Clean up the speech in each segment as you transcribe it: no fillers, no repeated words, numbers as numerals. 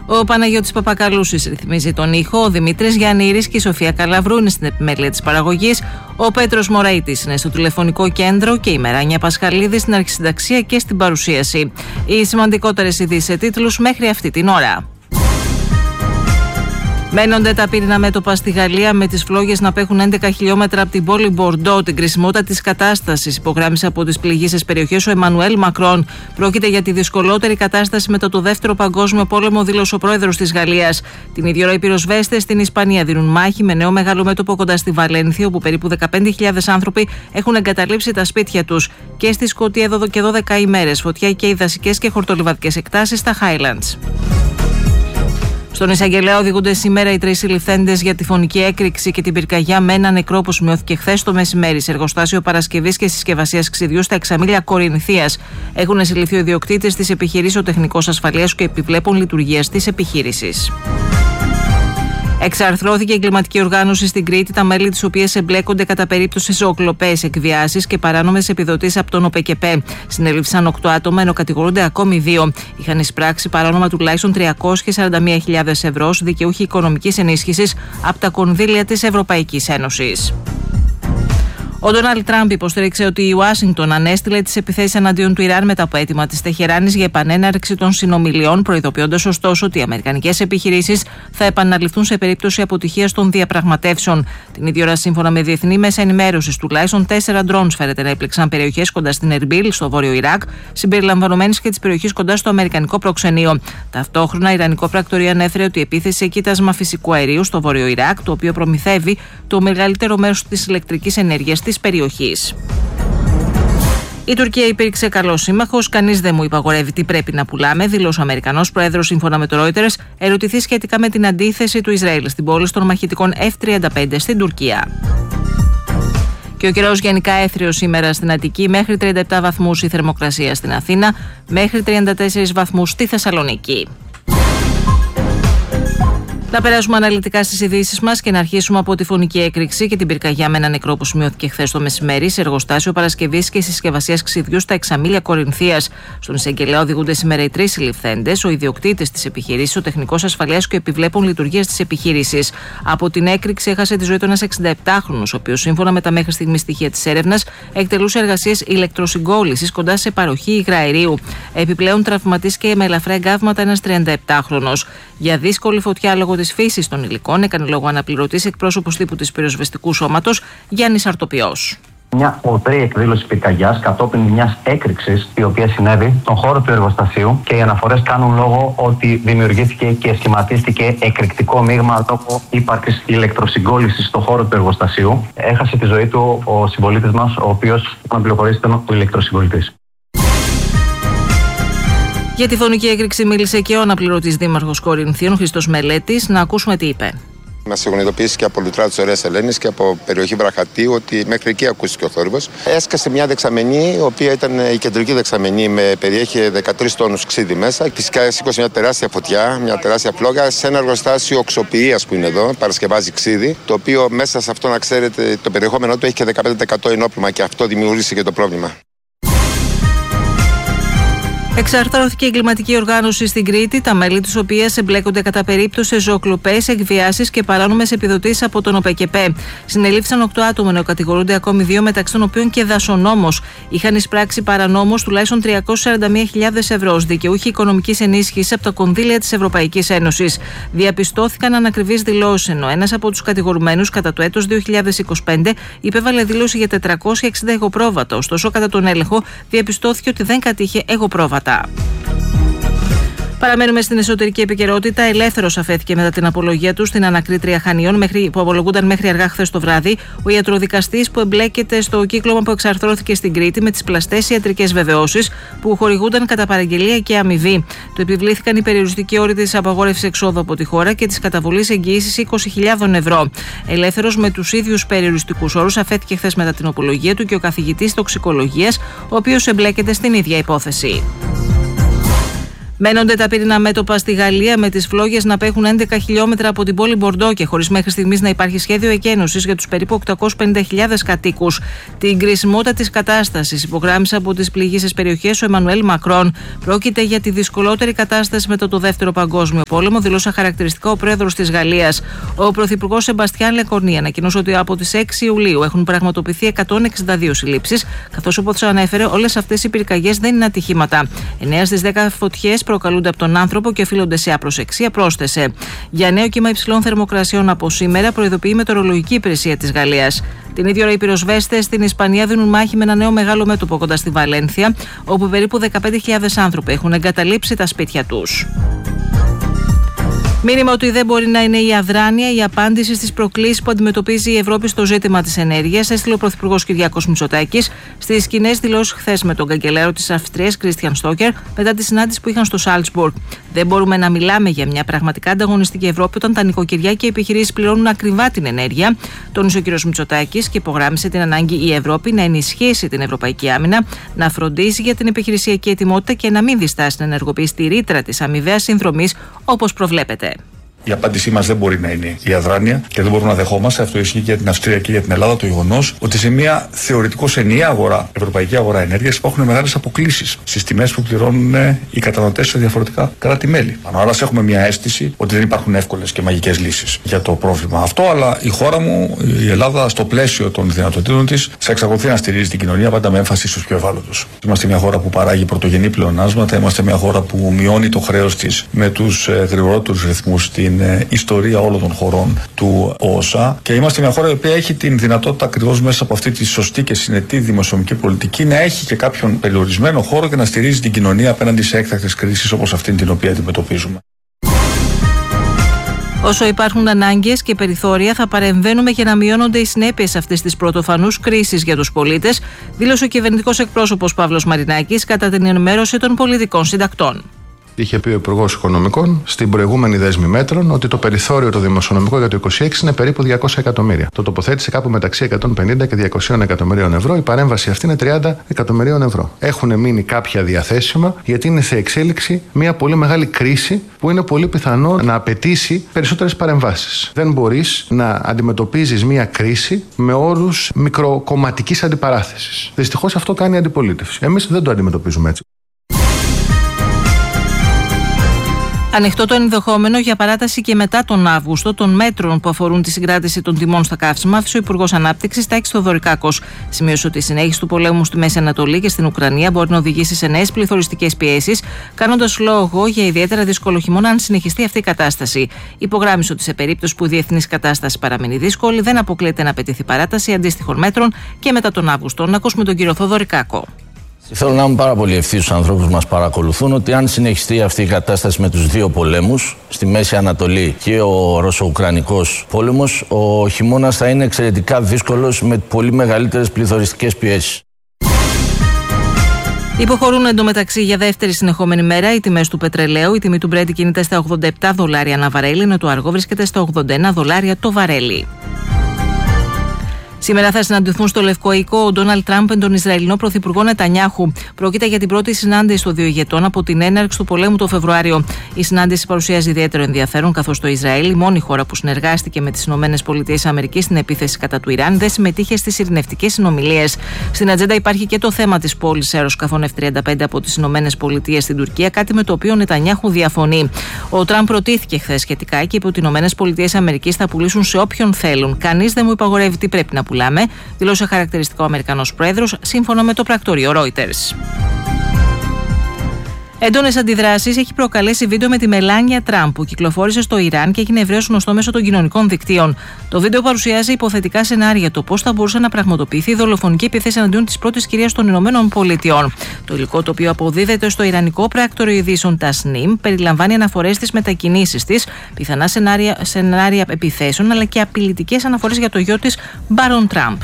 Ο Παναγιώτης Παπακαλούσης ρυθμίζει τον ήχο, ο Δημήτρης Γιαννήρης και η Σοφία Καλαβρού είναι στην επιμέλεια της παραγωγής, ο Πέτρος Μωραΐτης είναι στο τηλεφωνικό κέντρο και η Μεράνια Πασχαλίδη στην αρχισυνταξία και στην παρουσίαση. Οι σημαντικότερες ειδήσεις σε τίτλους μέχρι αυτή την ώρα. Μένονται τα πύρινα μέτωπα στη Γαλλία, με τις φλόγες να απέχουν 11 χιλιόμετρα από την πόλη Μπορντό. Την κρισιμότητα της κατάστασης υπογράμμισε από τις πληγείσες περιοχές ο Εμμανουέλ Μακρόν. Πρόκειται για τη δυσκολότερη κατάσταση μετά το Δεύτερο Παγκόσμιο Πόλεμο, δήλωσε ο πρόεδρος της Γαλλίας. Την ίδια ώρα οι πυροσβέστες στην Ισπανία δίνουν μάχη με νέο μεγάλο μέτωπο κοντά στη Βαλένθια, όπου περίπου 15.000 άνθρωποι έχουν εγκαταλείψει τα σπίτια τους. Και στη Σκωτία εδώ και 12 ημέρες φωτιά και οι δασικές και χορτολιβαδικές εκτάσεις στα Highlands. Στον εισαγγελέα οδηγούνται σήμερα οι 3 συλληφθέντες για τη φωνική έκρηξη και την πυρκαγιά με ένα νεκρό που σημειώθηκε χθες το μεσημέρι σε εργοστάσιο παρασκευής και συσκευασίας ξυδιού στα Εξαμήλια Κορινθίας. Έχουν συλληφθεί οι ιδιοκτήτες της επιχειρήσεως, ο τεχνικός ασφαλείας και επιβλέπουν λειτουργίας της επιχείρησης. Εξαρθρώθηκε η εγκληματική οργάνωση στην Κρήτη, τα μέλη της οποίας εμπλέκονται κατά περίπτωση ζωοκλοπές, εκβιάσεις και παράνομες επιδοτήσεις από τον ΟΠΕΚΕΠΕ. Συνελήφθησαν 8 άτομα, ενώ κατηγορούνται ακόμη 2. Είχαν εισπράξει παράνομα τουλάχιστον 341.000 ευρώ δικαιούχοι οικονομικής ενίσχυσης από τα κονδύλια της Ευρωπαϊκής Ένωσης. Ο Ντόναλντ Τραμπ υποστήριξε ότι η Ουάσιγκτον ανέστειλε τις επιθέσεις εναντίον του Ιράν μετά από αίτημα της Τεχεράνης για επανέναρξη των συνομιλιών, προειδοποιώντας ωστόσο ότι οι αμερικανικές επιχειρήσεις θα επαναληφθούν σε περίπτωση αποτυχίας των διαπραγματεύσεων. Την ίδια ώρα, σύμφωνα με διεθνή μέσα ενημέρωσης, τουλάχιστον 4 ντρόουν φέρεται να έπληξαν περιοχές κοντά στην Ερμπίλ, στο βόρειο Ιράκ, συμπεριλαμβανομένης και της περιοχής κοντά στο αμερικανικό προξενείο. Ταυτόχρονα, Ιρανικό πρακτορείο ανέφερε ότι η επίθεση σε κοίτασμα φυσικού αερίου στο βόρειο Ιράκ, το οποίο προμηθεύει το μεγαλύτερο μέρος της ηλεκτρικής ενέργειας της περιοχής. Η Τουρκία υπήρξε καλός σύμμαχος, κανείς δεν μου υπαγορεύει τι πρέπει να πουλάμε, δήλωσε ο Αμερικανός πρόεδρος σύμφωνα με το Reuters, ερωτηθεί σχετικά με την αντίθεση του Ισραήλ στην πώληση των μαχητικών F-35 στην Τουρκία. Και ο καιρός γενικά έθριος σήμερα στην Αττική, μέχρι 37 βαθμούς η θερμοκρασία στην Αθήνα, μέχρι 34 βαθμούς στη Θεσσαλονίκη. Να περάσουμε αναλυτικά στις ειδήσεις μας και να αρχίσουμε από τη φωνική έκρηξη και την πυρκαγιά με ένα νεκρό που σημειώθηκε χθες το μεσημέρι σε εργοστάσιο παρασκευής και συσκευασίας ξυδιού στα Εξαμήλια Κορινθίας. Στον εισαγγελέα οδηγούνται σήμερα οι 3 συλληφθέντες, ο ιδιοκτήτης της επιχειρήσης, ο τεχνικός ασφαλείας και επιβλέπουν λειτουργίας της επιχείρησης. Από την έκρηξη έχασε τη ζωή του ένας 67χρονος, ο οποίος σύμφωνα με τα μέχρι στιγμή στοιχεία της έρευνας εκτελούσε εργασίες ηλεκτροσυγκόλλησης κοντά σε παροχή υγραερίου. Επιπλέον τραυματίστηκε με ελαφρά εγκάβματα ένας 37χρονος. Για δύσκολη φωτιά λόγω της φύσης των υλικών έκανε λόγο αναπληρωτής εκπρόσωπος τύπου της πυροσβεστικού σώματος Γιάννης Αρτοπιός. Μια οδρή εκδήλωση πυρκαγιάς κατόπιν μιας έκρηξης η οποία συνέβη στον χώρο του εργοστασίου και οι αναφορές κάνουν λόγο ότι δημιουργήθηκε και σχηματίστηκε εκρηκτικό μείγμα λόγω ύπαρξης ηλεκτροσυγκόλλησης στον χώρο του εργοστασίου. Έχασε τη ζωή του ο συμπολίτης μας, ο οποίος, να πληροφορήσετε, ήταν ο ηλεκτροσυγκολλητής. Για τη φωνική έκρηξη μίλησε και ο αναπληρωτής δήμαρχος Κορινθίων, Χριστός Μελέτης. Να ακούσουμε τι είπε. Μας έχουν ειδοποιήσει και από Λουτρά της Ωραίας Ελένης και από περιοχή Βραχατίου ότι μέχρι εκεί ακούστηκε ο θόρυβος. Έσκασε μια δεξαμενή, η οποία ήταν η κεντρική δεξαμενή, περιέχει 13 τόνους ξύδι μέσα. Φυσικά σήκωσε μια τεράστια φωτιά, μια τεράστια φλόγα σε ένα εργοστάσιο οξοποιείας που είναι εδώ, παρασκευάζει ξύδι, το οποίο μέσα σε αυτό, να ξέρετε, το περιεχόμενό του έχει και 15% ενόπλημα και αυτό δημιούργησε και το πρόβλημα. Εξαρθρώθηκε η εγκληματική οργάνωση στην Κρήτη, τα μέλη της οποίας εμπλέκονται κατά περίπτωση σε ζωοκλοπές, εκβιάσεις και παράνομες επιδοτήσεις από τον ΟΠΕΚΕΠΕ. Συνελήφθησαν 8 άτομα, ενώ κατηγορούνται ακόμη 2, μεταξύ των οποίων και δασονόμος. Είχαν εισπράξει παρανόμως τουλάχιστον 341.000 ευρώ δικαιούχοι οικονομικής ενίσχυσης από τα κονδύλια της Ευρωπαϊκής Ένωσης. Διαπιστώθηκαν ανακριβείς δηλώσεις, ενώ ένας από τους κατηγορουμένους κατά το έτος 2025 υπέβαλε δήλωση για 460 εγωπρόβατα. Ωστόσο, κατά τον έλεγχο διαπιστώθηκε ότι δεν κατήχε εγωπρόβατα. Παραμένουμε στην εσωτερική επικαιρότητα. Ελεύθερος αφέθηκε μετά την απολογία του στην ανακρίτρια Χανιών, που απολογούνταν μέχρι αργά χθες το βράδυ, ο ιατροδικαστής που εμπλέκεται στο κύκλωμα που εξαρθρώθηκε στην Κρήτη με τις πλαστές ιατρικές βεβαιώσεις που χορηγούνταν κατά παραγγελία και αμοιβή. Του επιβλήθηκαν οι περιοριστικοί όροι της απαγόρευσης εξόδου από τη χώρα και της καταβολής εγγύησης 20.000 ευρώ. Ελεύθερος με τους ίδιους περιοριστικούς όρους αφέθηκε χθες μετά την απολογία του και ο καθηγητής τοξικολογίας, ο οποίος εμπλέκεται στην ίδια υπόθεση. Μένονται τα πυρηνά μέτωπα στη Γαλλία, με τις φλόγες να απέχουν 11 χιλιόμετρα από την πόλη Μπορντό και χωρίς μέχρι στιγμής να υπάρχει σχέδιο εκένωσης για τους περίπου 850.000 κατοίκους. Την κρισιμότητα της κατάστασης υπογράμμισε από τις πληγείσες περιοχές ο Εμμανουέλ Μακρόν. Πρόκειται για τη δυσκολότερη κατάσταση μετά το Δεύτερο Παγκόσμιο Πόλεμο, δηλώσε χαρακτηριστικά ο πρόεδρος της Γαλλίας. Ο πρωθυπουργός Σεμπαστιάν Λεκορνί ανακοίνωσε ότι από τις 6 Ιουλίου έχουν πραγματοποιηθεί 162 συλλήψεις, καθώς όπως ανέφερε, όλες αυτές οι πυρκαγιές δεν είναι ατυχήματα. 9 στις 10 φωτιές προκαλούνται από τον άνθρωπο και οφείλονται σε απροσεξία, πρόσθεσε. Για νέο κύμα υψηλών θερμοκρασιών από σήμερα προειδοποιεί η Μετεωρολογική Υπηρεσία της Γαλλίας. Την ίδια ώρα οι πυροσβέστες στην Ισπανία δίνουν μάχη με ένα νέο μεγάλο μέτωπο κοντά στη Βαλένθια, όπου περίπου 15.000 άνθρωποι έχουν εγκαταλείψει τα σπίτια τους. Μήνυμα ότι δεν μπορεί να είναι η αδράνεια η απάντηση στις προκλήσεις που αντιμετωπίζει η Ευρώπη στο ζήτημα της ενέργειας, έστειλε ο Πρωθυπουργός Κυριάκος Μητσοτάκης στις κοινές δηλώσεις χθες με τον καγκελάριο της Αυστρίας Κρίστιαν Στόκερ μετά τη συνάντηση που είχαν στο Σάλτσμπουργκ. Δεν μπορούμε να μιλάμε για μια πραγματικά ανταγωνιστική Ευρώπη όταν τα νοικοκυριά και οι επιχειρήσεις πληρώνουν ακριβά την ενέργεια, τόνισε ο κ. Μητσοτάκης και υπογράμμισε την ανάγκη η Ευρώπη να ενισχύσει την ευρωπαϊκή άμυνα, να φροντίσει για την επιχειρησιακή ετοιμότητα και να μην διστάσει να ενεργοποιήσει τη ρήτρα της αμοιβαίας συνδρομής όπως προβλέπεται. Η απάντησή μας δεν μπορεί να είναι η αδράνεια και δεν μπορούμε να δεχόμαστε, αυτό ισχύει και για την Αυστρία και για την Ελλάδα, το γεγονός ότι σε μια θεωρητικώς ενιαία αγορά, ευρωπαϊκή αγορά ενέργειας, υπάρχουν μεγάλες αποκλίσεις στις τιμές που πληρώνουν οι καταναλωτές σε διαφορετικά κράτη-μέλη. Άρα έχουμε μια αίσθηση ότι δεν υπάρχουν εύκολες και μαγικές λύσεις για το πρόβλημα αυτό, αλλά η χώρα μου, η Ελλάδα, στο πλαίσιο των δυνατοτήτων της, θα εξακολουθεί να στηρίζει την κοινωνία πάντα με έμφαση στους πιο ευάλωτους. Είμαστε μια χώρα που παράγει πρωτογενή πλεονάσματα, είμαστε μια χώρα που μειώνει το χρέος της με τους γρηγορότερους ρυθμούς στην ιστορία όλων των χωρών του ΟΣΑ και είμαστε μια χώρα η οποία έχει την δυνατότητα ακριβώς μέσα από αυτή τη σωστή και συνετή δημοσιονομική πολιτική να έχει και κάποιον περιορισμένο χώρο και να στηρίζει την κοινωνία απέναντι σε έκτακτες κρίσεις όπως αυτή την οποία αντιμετωπίζουμε. Όσο υπάρχουν ανάγκες και περιθώρια, θα παρεμβαίνουμε για να μειώνονται οι συνέπειες αυτής της πρωτοφανούς κρίσης για τους πολίτες, δήλωσε ο κυβερνητικός εκπρόσωπος Παύλος Μαρινάκης κατά την ενημέρωση των πολιτικών συντακτών. Είχε πει ο Υπουργός Οικονομικών στην προηγούμενη δέσμη μέτρων ότι το περιθώριο το δημοσιονομικό για το 2026 είναι περίπου 200 εκατομμύρια. Το τοποθέτησε κάπου μεταξύ 150 και 200 εκατομμυρίων ευρώ. Η παρέμβαση αυτή είναι 30 εκατομμυρίων ευρώ. Έχουν μείνει κάποια διαθέσιμα γιατί είναι σε εξέλιξη μια πολύ μεγάλη κρίση που είναι πολύ πιθανό να απαιτήσει περισσότερες παρεμβάσεις. Δεν μπορείς να αντιμετωπίζεις μια κρίση με όρους μικροκομματικής αντιπαράθεσης. Δυστυχώς αυτό κάνει η αντιπολίτευση. Εμείς δεν το αντιμετωπίζουμε έτσι. Ανοιχτό το ενδεχόμενο για παράταση και μετά τον Αύγουστο των μέτρων που αφορούν τη συγκράτηση των τιμών στα καύσιμα, άφησε ο Υπουργός Ανάπτυξης Τάκης Θεοδωρικάκος. Σημείωσε ότι η συνέχιση του πολέμου στη Μέση Ανατολή και στην Ουκρανία μπορεί να οδηγήσει σε νέες πληθωριστικές πιέσεις, κάνοντας λόγο για ιδιαίτερα δύσκολο χειμώνα αν συνεχιστεί αυτή η κατάσταση. Υπογράμμισε ότι σε περίπτωση που η διεθνής κατάσταση παραμείνει δύσκολη, δεν αποκλείεται να απαιτηθεί παράταση αντίστοιχων μέτρων και μετά τον Αύγουστο. Να ακούσουμε τον κύριο Θεοδωρικάκο. Θέλω να είμαι πάρα πολύ ευθύς στους ανθρώπους που μας παρακολουθούν ότι αν συνεχιστεί αυτή η κατάσταση με τους δύο πολέμους, στη Μέση Ανατολή και ο Ρωσο-Ουκρανικός πόλεμος, ο χειμώνας θα είναι εξαιρετικά δύσκολος με πολύ μεγαλύτερες πληθωριστικές πιέσεις. Υποχωρούν εντωμεταξύ για δεύτερη συνεχόμενη μέρα οι τιμές του πετρελαίου. Η τιμή του Brent κινείται στα $87 ανά βαρέλι, ενώ το αργό βρίσκεται στα $81 το βαρέλι. Σήμερα θα συναντηθούν στο Λευκό Οίκο ο Ντόναλντ Τραμπ με τον Ισραηλινό Πρωθυπουργό Νετανιάχου. Πρόκειται για την πρώτη συνάντηση των δύο ηγετών από την έναρξη του πολέμου το Φεβρουάριο. Η συνάντηση παρουσιάζει ιδιαίτερο ενδιαφέρον, καθώς το Ισραήλ, η μόνη χώρα που συνεργάστηκε με τις ΗΠΑ στην επίθεση κατά του Ιράν, δεν συμμετείχε στις ειρηνευτικές συνομιλίες. Στην ατζέντα υπάρχει και το θέμα της πώλησης αεροσκαφών F-35 από τις ΗΠΑ στην Τουρκία, κάτι με το οποίο ο Νετανιάχου διαφωνεί. Ο Τραμπ προτίθηκε χθες σχετικά και είπε ότι οι ΗΠΑ θα πουλήσουν σε όποιον θέλουν. Κανείς δεν μου υπαγορεύει τι πρέπει να πουλάμε, δηλώσε χαρακτηριστικό ο Αμερικανός Πρόεδρος, σύμφωνα με το πρακτορείο Reuters. Έντονες αντιδράσεις έχει προκαλέσει βίντεο με τη Μελάνια Τραμπ που κυκλοφόρησε στο Ιράν και έγινε ευρέως γνωστό μέσω των κοινωνικών δικτύων. Το βίντεο παρουσιάζει υποθετικά σενάρια για το πώς θα μπορούσε να πραγματοποιηθεί η δολοφονική επίθεση εναντίον της πρώτης κυρίας των Ηνωμένων Πολιτειών. Το υλικό, το οποίο αποδίδεται στο ιρανικό πρακτορείο ειδήσεων Tasnim, περιλαμβάνει αναφορές στις μετακινήσεις της, πιθανά σενάρια επιθέσεων αλλά και απειλητικές αναφορές για το γιο της, Μπάρον Τραμπ.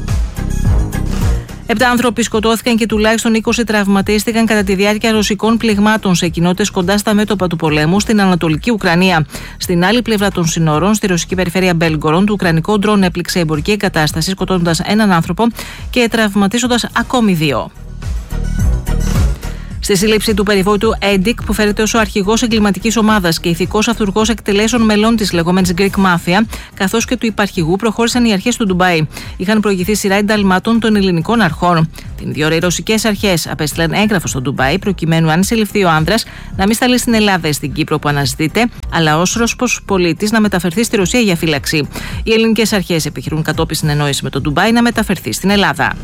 7 άνθρωποι σκοτώθηκαν και τουλάχιστον 20 τραυματίστηκαν κατά τη διάρκεια ρωσικών πληγμάτων σε κοινότητες κοντά στα μέτωπα του πολέμου στην Ανατολική Ουκρανία. Στην άλλη πλευρά των συνόρων, στη ρωσική περιφέρεια Μπέλγκορον, το ουκρανικό ντρόν έπληξε εμπορική εγκατάσταση, σκοτώνοντας έναν άνθρωπο και τραυματίζοντας ακόμη 2. Στη σύλληψη του περιβόητου Έντικ, που φέρεται ως ο αρχηγός εγκληματικής ομάδας και ηθικός αυθουργός εκτελέσεων μελών της λεγόμενης Greek Mafia, καθώς και του υπαρχηγού, προχώρησαν οι αρχές του Ντουμπάι. Είχαν προηγηθεί σειρά ενταλμάτων των ελληνικών αρχών. Την ίδια ώρα οι ρωσικές αρχές απέστειλαν έγγραφο στο Ντουμπάι, προκειμένου, αν συλληφθεί ο άνδρας, να μην σταλεί στην Ελλάδα ή στην Κύπρο που αναζητείται, αλλά ως Ρώσος πολίτης να μεταφερθεί στη Ρωσία για φύλαξη. Οι ελληνικές αρχές επιχειρούν κατόπιν συνεννόηση με το Ντουμπάι να μεταφερθεί στην Ελλάδα.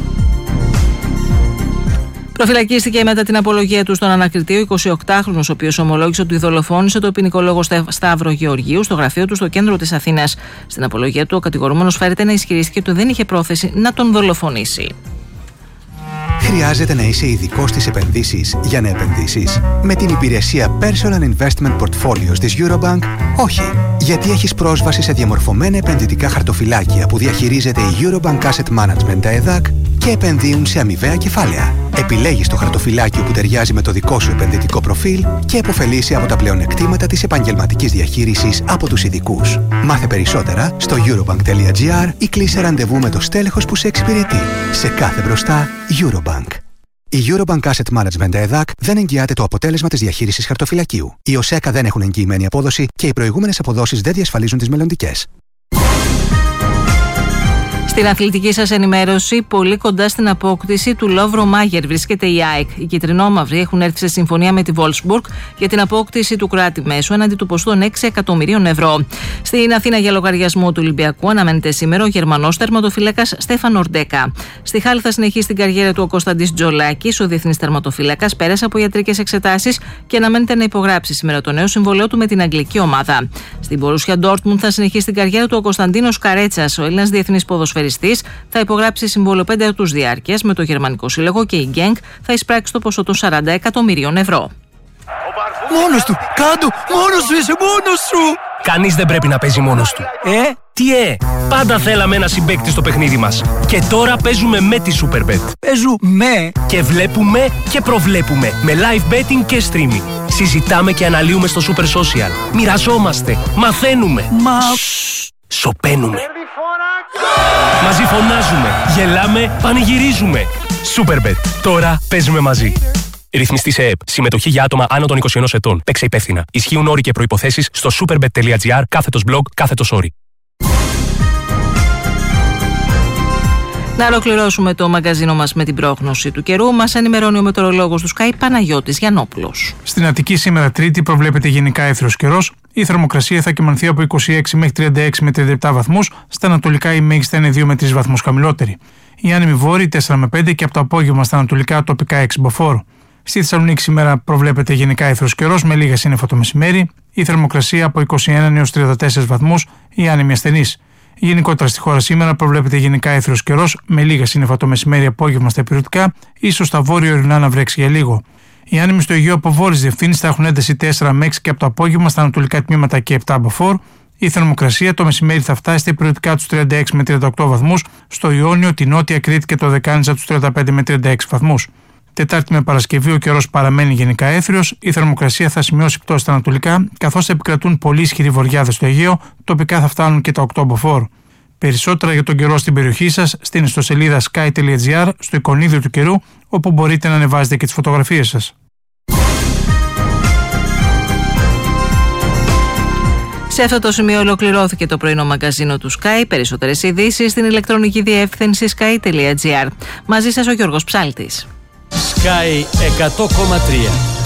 Προφυλακίστηκε μετά την απολογία του στον ανακριτή ο 28χρονος, ο οποίος ομολόγησε ότι δολοφόνησε το ποινικολόγο Σταύρο Γεωργίου στο γραφείο του στο κέντρο της Αθήνας. Στην απολογία του, ο κατηγορούμενος φέρεται να ισχυρίστηκε ότι δεν είχε πρόθεση να τον δολοφονήσει. Χρειάζεται να είσαι ειδικός στις επενδύσεις για να επενδύσεις? Με την υπηρεσία Personal Investment Portfolios της Eurobank, όχι. Γιατί έχεις πρόσβαση σε διαμορφωμένα επενδυτικά χαρτοφυλάκια που διαχειρίζεται η Eurobank Asset Management ΕΔΑΚ και επενδύουν σε αμοιβαία κεφάλαια. Επιλέγεις το χαρτοφυλάκιο που ταιριάζει με το δικό σου επενδυτικό προφίλ και επωφελείσαι από τα πλεονεκτήματα της επαγγελματικής διαχείρισης από τους ειδικούς. Μάθε περισσότερα στο eurobank.gr ή κλείσε ραντεβού με το στέλεχος που σε εξυπηρετεί. Σε κάθε μπροστά, Eurobank. Η Eurobank Asset Management ΕΔΑΚ δεν εγγυάται το αποτέλεσμα της διαχείρισης χαρτοφυλακίου. Οι ΟΣΕΚΑ δεν έχουν εγγυημένη απόδοση και οι προηγούμενες αποδόσεις δεν διασφαλίζουν τις μελλοντικές. Στην αθλητική σας ενημέρωση, πολύ κοντά στην απόκτηση του Λόβρο Μάγερ βρίσκεται η ΑΕΚ. Οι κυτρινόμαυροι έχουν έρθει σε συμφωνία με τη Wolfsburg για την απόκτηση του κράτη μέσου έναντι του ποσού των 6 εκατομμυρίων ευρώ. Στην Αθήνα, για λογαριασμό του Ολυμπιακού, αναμένεται σήμερα ο Γερμανός τερματοφύλακας Στέφαν Ορντέκα. Στη Χάλη θα συνεχίσει την καριέρα του ο Κωνσταντής Τζολάκης. Ο διεθνής τερματοφύλακας πέρασε από ιατρικές εξετάσεις και αναμένεται να υπογράψει σήμερα το νέο συμβολέο του με την αγγλική ομάδα. Στην Μπορούσια Ντόρτμουντ θα συνεχίσει την καριέρα του ο Κωνσταντίνος Καρέτσας. Ο Έλληνας διεθνής ποδοσφαιριστής θα υπογράψει συμβόλαιο 5 ετούς διάρκειας με το Γερμανικό Σύλλογο και η Γκένκ θα εισπράξει το ποσό των 40 εκατομμυρίων ευρώ. Μόνος του! Κάντο! Μόνος σου είσαι! Μόνος σου! Κανείς δεν πρέπει να παίζει μόνος του. Τι Πάντα θέλαμε ένα συμπαίκτη στο παιχνίδι μας. Και τώρα παίζουμε με τη Superbet. Παίζουμε και βλέπουμε και προβλέπουμε με live betting και streaming. Συζητάμε και αναλύουμε στο Super Social. Μοιραζόμαστε, μαθαίνουμε. Σωπαίνουμε. Μαζί φωνάζουμε, γελάμε, πανηγυρίζουμε. Superbet. Τώρα παίζουμε μαζί. Ρυθμιστή σε ΕΕΠ. Συμμετοχή για άτομα άνω των 21 ετών. Παίξε υπεύθυνα. Ισχύουν όροι και προϋποθέσεις στο superbet.gr/blog/όροι. Να ολοκληρώσουμε το μαγκαζίνο μας με την πρόγνωση του καιρού. Μας ενημερώνει ο μετεωρολόγος του Sky Παναγιώτης Γιαννόπουλος. Στην Αττική σήμερα Τρίτη προβλέπεται γενικά έθριος καιρός. Η θερμοκρασία θα κυμανθεί από 26 μέχρι 36 με 37 βαθμούς. Στα ανατολικά η μέγιστη είναι 2 με 3 βαθμούς χαμηλότερη. Η άνεμη βόρειη 4 με 5 και από το απόγευμα στα ανατολικά τοπικά 6 μποφόρ. Στη Θεσσαλονίκη σήμερα προβλέπεται γενικά έθριος καιρός με λίγα σύννεφα το μεσημέρι. Η θερμοκρασία από 21 έως 34 βαθμούς, η άνεμη ασθενής. Γενικότερα στη χώρα σήμερα προβλέπεται γενικά έθριος καιρός με λίγα σύννεφα το μεσημέρι, απόγευμα στα υπηρετικά, ίσως στα βόρειο-ορεινά να βρέξει για λίγο. Οι άνεμοι στο Αιγαίο από βόρειες διευθύνσεις θα έχουν ένταση 4 με 6 και από το απόγευμα στα ανατολικά τμήματα και 7 μποφόρ. Η θερμοκρασία το μεσημέρι θα φτάσει στα υπηρετικά τους 36 με 38 βαθμούς, στο Ιόνιο, τη Νότια Κρήτη και το Δεκάνησα τους 35 με 36 βαθμούς. Τετάρτη με Παρασκευή ο καιρός παραμένει γενικά έθριος, η θερμοκρασία θα σημειώσει πτώση στα ανατολικά, καθώς θα επικρατούν πολύ ισχυροί βοριάδες στο Αιγαίο, τοπικά θα φτάνουν και τα 8 μποφόρ. Περισσότερα για τον καιρό στην περιοχή σας στην ιστοσελίδα sky.gr, στο εικονίδιο του καιρού, όπου μπορείτε να ανεβάζετε και τις φωτογραφίες σας. Σε αυτό το σημείο ολοκληρώθηκε το πρωινό μαγκαζίνο του Sky. Περισσότερες ειδήσεις στην ηλεκτρονική διεύθυνση sky.gr. Μαζί σας ο Γιώργος Ψάλτης. Sky 100,3.